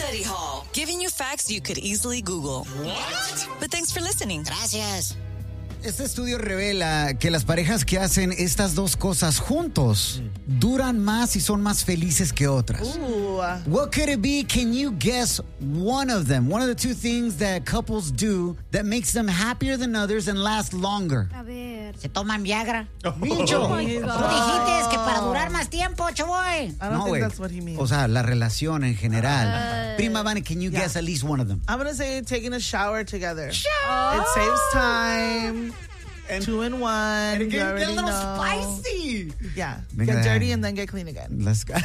Study Hall, giving you facts you could easily Google. What? But thanks for listening. Gracias. Este estudio revela que las parejas que hacen estas dos cosas juntos duran más y son más felices que otras. What could it be? Can you guess one of them? One of the two things that couples do that makes them happier than others and last longer. A ver. Se toman Viagra. Mincho. Oh my Tú God. dijiste que para durar más tiempo, Chavoy. I don't No, think güey. that's what he means. O sea, la relación en general. Prima Vane, can you guess at least one of them? I'm going to say taking a shower together. It saves time. 2 in 1. You already know. spicy. Yeah. Venga, Get dirty ya. and then get clean again. Let's go.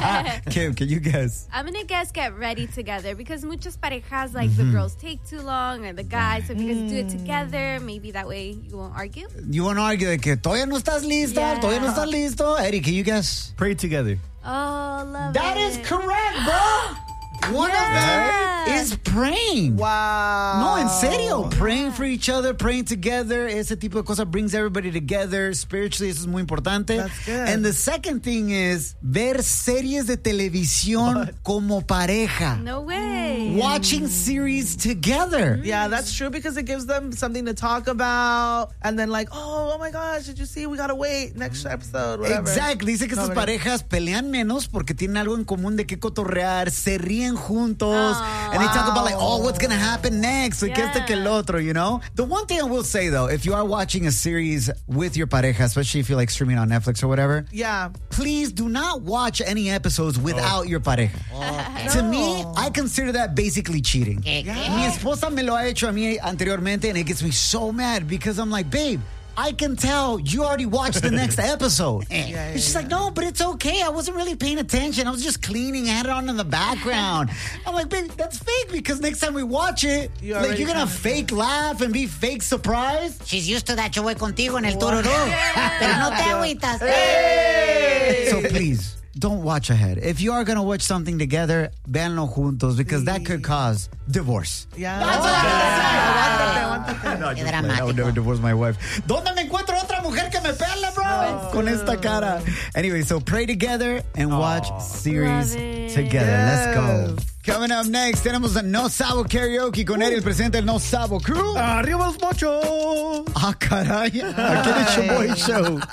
Kim, can you guess? I'm gonna guess get ready together because muchas parejas like the girls take too long or the guys. So if you guys do it together, maybe that way you won't argue. You want to argue de que todavía no estás lista, Yeah. todavía no estás listo. Eddie, can you guess? Pray together. Oh, love That it. is correct, bro. One of them is praying. Wow. No, en serio. Praying for each other, praying together. Ese tipo de cosas brings everybody together. Spiritually, eso es muy importante. That's good. And the second thing is ver series de televisión como pareja. No way. Watching series together. Yeah, that's true because it gives them something to talk about. And then like, oh my gosh, did you see? We got to wait. Next episode, whatever. Exactly. Dice que estas parejas pelean menos porque tienen algo en común de qué cotorrear, se ríen juntos, and they talk about like, oh, what's gonna happen next? Que este que el otro, you know? The one thing I will say though, if you are watching a series with your pareja, especially if you're like streaming on Netflix or whatever, Yeah. please do not watch any episodes without your pareja. To me, I consider that basically cheating. ¿Qué? Mi esposa me lo ha hecho a mí anteriormente, and it gets me so mad because I'm like, babe, I can tell you already watched the next episode. And she's like, no, but it's okay. I wasn't really paying attention. I was just cleaning. I had it on in the background. I'm like, babe, that's fake because next time we watch it, You like already you're going to kinda- fake laugh and be fake surprised. She's used to that. Yo voy contigo en el tururú. Pero no te agüitas. So please, don't watch ahead. If you are going to watch something together, véanlo juntos because that could cause divorce. Yeah. Qué dramático. I would never divorce my wife. ¿Dónde me encuentro otra mujer que me pele, bro? Con esta cara. Anyway, so pray together and watch series Love it. together. Let's go. Coming up next, tenemos a No Sabo Karaoke con Eddie, el presidente del No Sabo Crew. ¡Arriba los mochos! Ah, caray. Aquí en el Show Boy Show.